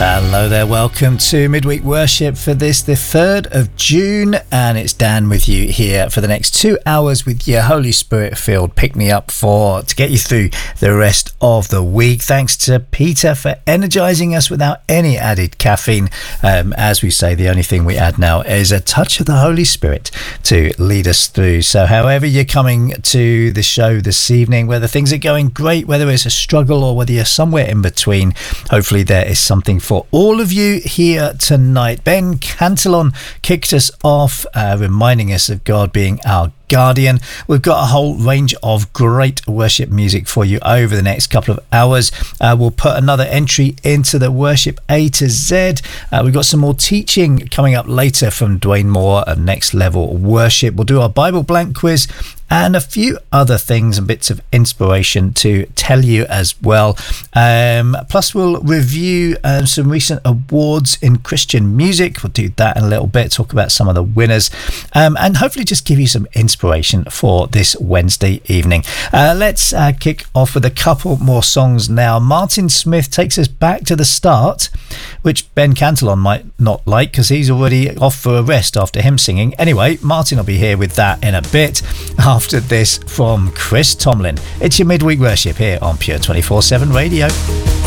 Hello there, welcome to Midweek Worship for this, the 3rd of June, and it's Dan with you here for the next 2 hours with your Holy Spirit filled pick-me-up to get you through the rest of the week. Thanks to Peter for energizing us without any added caffeine. As we say, the only thing we add now is a touch of the Holy Spirit to lead us through. So however you're coming to the show this evening, whether things are going great, whether it's a struggle, or whether you're somewhere in between, hopefully there is something for all of you here tonight. Ben Cantillon kicked us off, reminding us of God being our guardian. We've got a whole range of great worship music for you over the next couple of hours. We'll put another entry into the Worship A to Z. We've got some more teaching coming up later from Dwayne Moore of Next Level Worship. We'll do our Bible blank quiz and a few other things and bits of inspiration to tell you as well. Plus we'll review some recent awards in Christian music. We'll do that in a little bit, talk about some of the winners, and hopefully just give you some inspiration for this Wednesday evening. Let's kick off with a couple more songs now. Martin Smith takes us back to the start, which Ben Cantillon might not like because he's already off for a rest after him singing. Anyway, Martin will be here with that in a bit after this from Chris Tomlin. It's your Midweek Worship here on Pure 24/7 Radio.